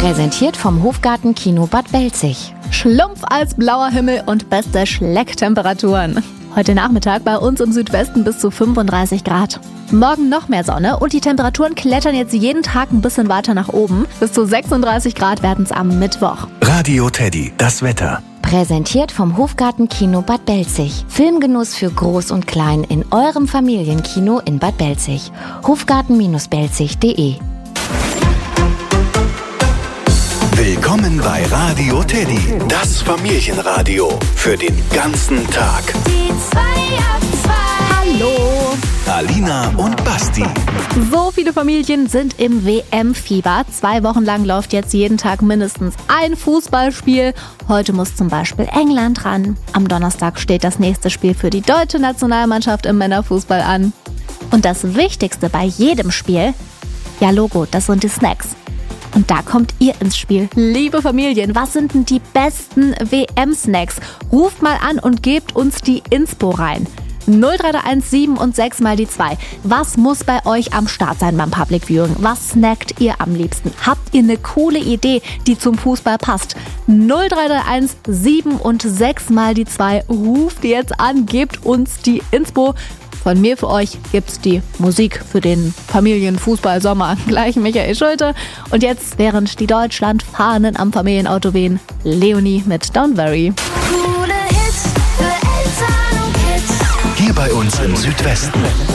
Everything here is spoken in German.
Präsentiert vom Hofgarten Kino Bad Belzig. Schlumpf als blauer Himmel und beste Schlecktemperaturen. Heute Nachmittag bei uns im Südwesten bis zu 35 Grad. Morgen noch mehr Sonne und die Temperaturen klettern jetzt jeden Tag ein bisschen weiter nach oben. Bis zu 36 Grad werden es am Mittwoch. Radio Teddy, das Wetter. Präsentiert vom Hofgarten Kino Bad Belzig. Filmgenuss für Groß und Klein in eurem Familienkino in Bad Belzig. Hofgarten-belzig.de. Willkommen bei Radio Teddy, das Familienradio für den ganzen Tag. Die 2 ab 2. Hallo! Alina und Basti. So viele Familien sind im WM-Fieber. 2 Wochen lang läuft jetzt jeden Tag mindestens ein Fußballspiel. Heute muss zum Beispiel England ran. Am Donnerstag steht das nächste Spiel für die deutsche Nationalmannschaft im Männerfußball an. Und das Wichtigste bei jedem Spiel, ja Logo, das sind die Snacks. Und da kommt ihr ins Spiel. Liebe Familien, was sind denn die besten WM-Snacks? Ruft mal an und gebt uns die Inspo rein. 0331 7 und 6 mal die 2. Was muss bei euch am Start sein beim Public Viewing? Was snackt ihr am liebsten? Habt ihr eine coole Idee, die zum Fußball passt? 0331 7 und 6 mal die 2. Ruft jetzt an, gebt uns die Inspo. Von mir für euch gibt's die Musik für den Familienfußball-Sommer. Gleich Michael Schulte. Und jetzt, während die Deutschland-Fahnen am Familienauto wehen, Leonie mit Don't Worry. Coole Hits für Eltern und Kids. Hier bei uns im Südwesten.